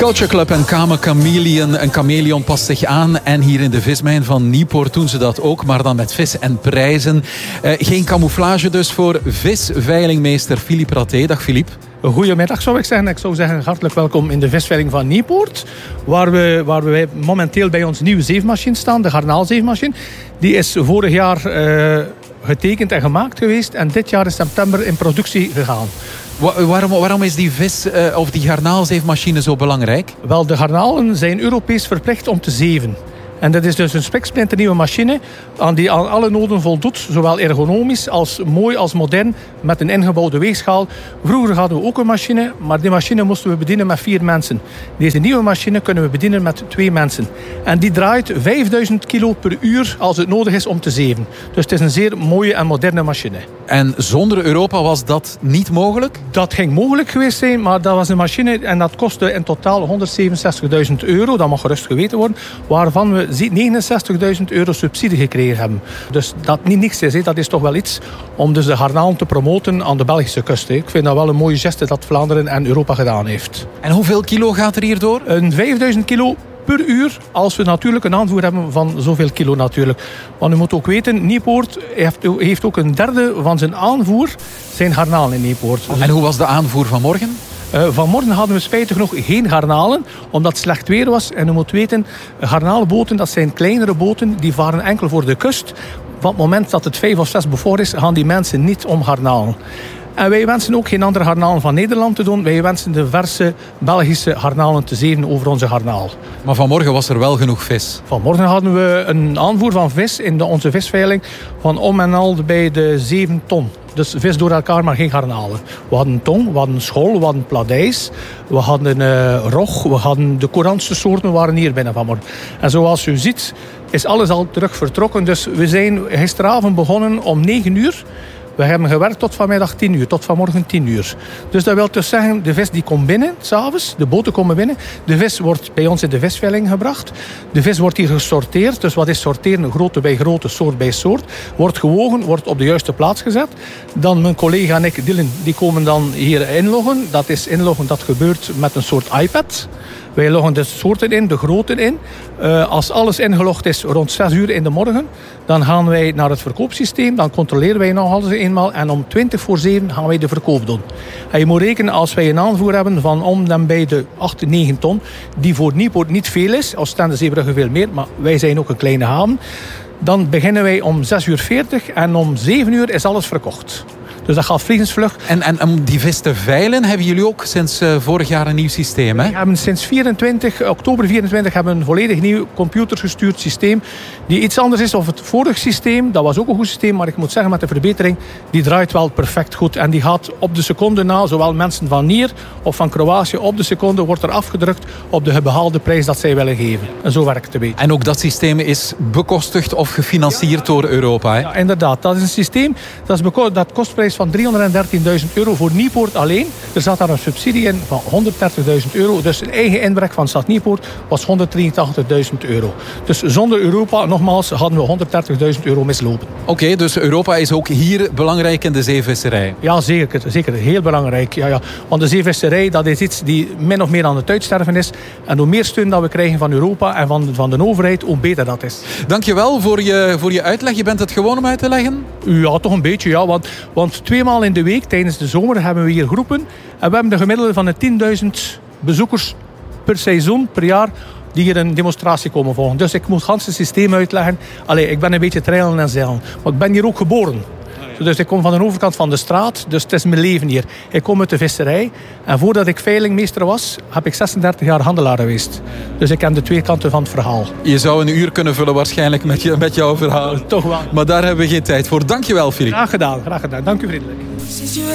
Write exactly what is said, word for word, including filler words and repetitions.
Culture Club en Kame Chameleon. Een chameleon past zich aan. En hier in de vismijn van Niepoort doen ze dat ook. Maar dan met vis en prijzen. Uh, geen camouflage dus voor visveilingmeester Philippe Raté. Dag Philippe. Goedemiddag zou ik zeggen. Ik zou zeggen hartelijk welkom in de visveiling van Niepoort. Waar we, waar we momenteel bij ons nieuwe zeefmachine staan. De garnaalzeefmachine. Die is vorig jaar uh, getekend en gemaakt geweest. En dit jaar in september in productie gegaan. Waarom, waarom is die vis uh, of die garnaalzeefmachine zo belangrijk? Wel, de garnalen zijn Europees verplicht om te zeven. En dat is dus een spiksplinternieuwe machine aan die aan alle noden voldoet. Zowel ergonomisch als mooi als modern met een ingebouwde weegschaal. Vroeger hadden we ook een machine, maar die machine moesten we bedienen met vier mensen. Deze nieuwe machine kunnen we bedienen met twee mensen. En die draait vijfduizend kilo per uur als het nodig is om te zeven. Dus het is een zeer mooie en moderne machine. En zonder Europa was dat niet mogelijk? Dat ging mogelijk geweest zijn, maar dat was een machine en dat kostte in totaal honderdzevenenzestigduizend euro. Dat mag gerust geweten worden. Waarvan we negenenzestigduizend euro subsidie gekregen hebben. Dus dat niet niks is, dat is toch wel iets om dus de garnalen te promoten aan de Belgische kust. Ik vind dat wel een mooie geste dat Vlaanderen en Europa gedaan heeft. En hoeveel kilo gaat er hier door? Een vijfduizend kilo per uur, als we natuurlijk een aanvoer hebben van zoveel kilo natuurlijk. Want u moet ook weten, Niepoort heeft, heeft ook een derde van zijn aanvoer zijn garnalen in Niepoort. En hoe was de aanvoer vanmorgen? Uh, vanmorgen hadden we spijtig genoeg geen garnalen, omdat het slecht weer was. En u moet weten, garnaalboten, dat zijn kleinere boten, die varen enkel voor de kust. Op het moment dat het vijf of zes bevoor is, gaan die mensen niet om garnalen. En wij wensen ook geen andere garnalen van Nederland te doen. Wij wensen de verse Belgische garnalen te zeven over onze garnaal. Maar vanmorgen was er wel genoeg vis? Vanmorgen hadden we een aanvoer van vis in de, onze visveiling van om en al bij de zeven ton. Dus vis door elkaar, maar geen garnalen. We hadden tong, we hadden school, we hadden pladijs, we hadden uh, rog, we hadden de courantste soorten waren hier binnen vanmorgen. En zoals u ziet is alles al terug vertrokken. Dus we zijn gisteravond begonnen om negen uur. We hebben gewerkt tot vanmiddag tien uur, tot vanmorgen tien uur. Dus dat wil dus zeggen, de vis die komt binnen, s'avonds, de boten komen binnen. De vis wordt bij ons in de visveiling gebracht. De vis wordt hier gesorteerd. Dus wat is sorteren? Grootte bij grootte, soort bij soort. Wordt gewogen, wordt op de juiste plaats gezet. Dan mijn collega en ik, Dylan, die komen dan hier inloggen. Dat is inloggen, dat gebeurt met een soort iPad. Wij loggen de soorten in, de grootte in. Uh, als alles ingelogd is rond zes uur in de morgen, dan gaan wij naar het verkoopsysteem. Dan controleren wij nog alles eenmaal. En om twintig voor zeven gaan wij de verkoop doen. En je moet rekenen, als wij een aanvoer hebben van om dan bij de acht, negen ton, die voor Niepoort niet veel is. Als Stende Zeebrugge veel meer, maar wij zijn ook een kleine haven. Dan beginnen wij om zes uur veertig en om zeven uur is alles verkocht. Dus dat gaat vliegensvlug. En, en om die vis te veilen hebben jullie ook sinds uh, vorig jaar een nieuw systeem, hè? We hebben sinds vierentwintig, oktober vierentwintig hebben een volledig nieuw computergestuurd systeem. Die iets anders is dan het vorige systeem. Dat was ook een goed systeem, maar ik moet zeggen met de verbetering, die draait wel perfect goed. En die gaat op de seconde na, zowel mensen van hier of van Kroatië, op de seconde wordt er afgedrukt op de behaalde prijs dat zij willen geven. En zo werkt het een beetje. En ook dat systeem is bekostigd of gefinancierd ja, door Europa, hè? Ja, inderdaad. Dat is een systeem, dat, is beko- dat kost prijs van driehonderddertienduizend euro voor Niepoort alleen. Er zat daar een subsidie in van honderddertigduizend euro. Dus een eigen inbrek van Stad Niepoort was honderddrieëntachtigduizend euro. Dus zonder Europa, nogmaals, hadden we honderddertigduizend euro mislopen. Oké, okay, dus Europa is ook hier belangrijk in de zeevisserij? Ja, zeker. Zeker. Heel belangrijk. Ja, ja. Want de zeevisserij, dat is iets die min of meer aan het uitsterven is. En hoe meer steun dat we krijgen van Europa en van, van de overheid, hoe beter dat is. Dankjewel voor je, voor je uitleg. Je bent het gewoon om uit te leggen? Ja, toch een beetje, ja. Want, want tweemaal in de week tijdens de zomer hebben we hier groepen. En we hebben de gemiddelde van de tienduizend bezoekers per seizoen, per jaar, die hier een demonstratie komen volgen. Dus ik moet het hele systeem uitleggen. Allee, ik ben een beetje trailen en zeilen. Maar ik ben hier ook geboren. Dus ik kom van de overkant van de straat. Dus het is mijn leven hier. Ik kom uit de visserij. En voordat ik veilingmeester was, heb ik zesendertig jaar handelaar geweest. Dus ik ken de twee kanten van het verhaal. Je zou een uur kunnen vullen waarschijnlijk met, je, met jouw verhaal. Toch wel. Maar daar hebben we geen tijd voor. Dankjewel, Philippe. Graag gedaan, graag gedaan. Dank u vriendelijk.